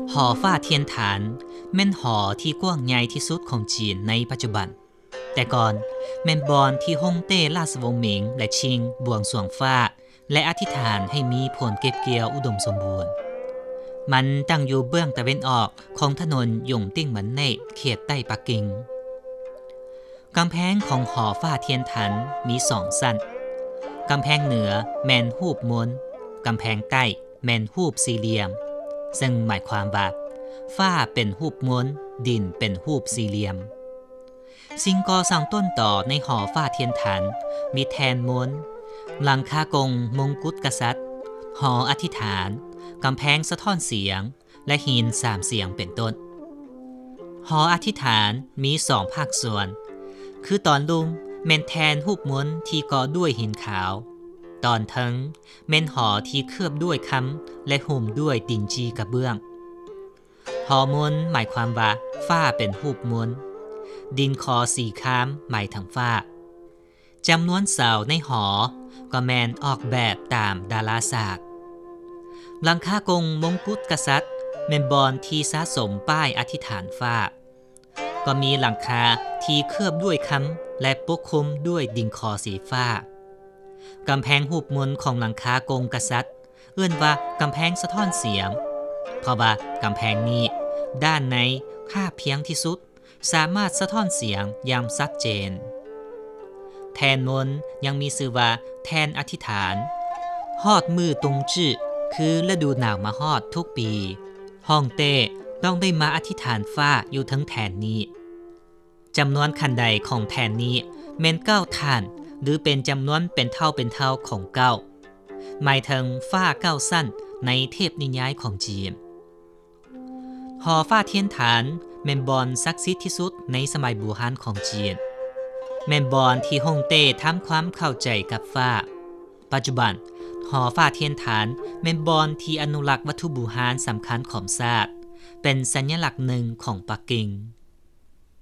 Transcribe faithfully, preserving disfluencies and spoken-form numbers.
หอฟ้าเทียนฐานแม่นหอที่กว้างใหญ่ที่สุดของจีนในปัจจุบันแต่ก่อนแม่นบอนที่ฮ่องเต้ราชวงศ์หมิงและชิงบวงสรวงฟ้าและอธิษฐานให้มีผลเก็บเกี่ยวอุดมสมบูรณ์มันตั้งอยู่เบื้องตะเวนออกของถนนหยงติ้งเหมินในเขตใต้ปักกิ่งกำแพงของหอฟ้าเทียนฐานมีสองสั้นกำแพงเหนือแมนรูปม้วนกำแพงใต้แมนรูปสี่เหลี่ยมซึ่งหมายความว่าฟ้าเป็นรูปม้วนดินเป็นรูปสี่เหลี่ยมสิ่งก่อสร้างต้นต่อในหอฟ้าเทียนฐานมีแทนม้วนหลังคากงมงกุฎกษัตริย์หออธิษฐานกำแพงสะท้อนเสียงและหินสามเสียงเป็นต้นหออธิษฐานมีสองภาคส่วนคือตอนลุมแม่นแทนรูปม้วนที่ก่อด้วยหินขาวตอนเทิงแม่นหอที่เคลือบด้วยคำและห่มด้วยดินจีกระเบื้องหอม้วนหมายความว่าฟ้าเป็นรูปม้วนดินคอสีค้ามหมายถึงฟ้าจำนวนเสาในหอก็แมนออกแบบตามดาราศาสตร์หลังคากงมงกุฎกษัตริย์แมนบอนที่สะสมป้ายอธิษฐานฟ้าก็มีหลังคาที่เคลือบด้วยคำและปกคลุมด้วยดินคอสีฟ้ากำแพงหูบมนของหลังคากงกษัตริย์เอื้อนว่ากำแพงสะท้อนเสียงเพราะว่ากำแพงนี้ด้านในค่าเพียงที่สุดสามารถสะท้อนเสียงอย่างชัดเจนแทนมนยังมีชื่อว่าแทนอธิษฐานฮอดมือตรงจื้อคือฤดูหนาวมาฮอดทุกปีฮ่องเต้ต้องได้มาอธิษฐานฟ้าอยู่ทั้งแทนนี้จำนวนคันใดของแทนนี้เมนเก้าทานหรือเป็นจำนวนเป็นเท่าเป็นเท่าของเก้าหมายถึงฟ้าเก้าสั้นในเทพนิยายของจีนหอฟ้าเทียนฐานแมนบอนศักดิ์สิทธิ์ที่สุดในสมัยบูฮานของจีนแมนบอนที่ฮ่องเต้ทำความเข้าใจกับฟ้าปัจจุบันหอฟ้าเทียนฐานแมนบอนที่อนุรักษ์วัตถุบูฮานสำคัญของชาติเป็นสัญลักษณ์หนึ่งของปักกิ่ง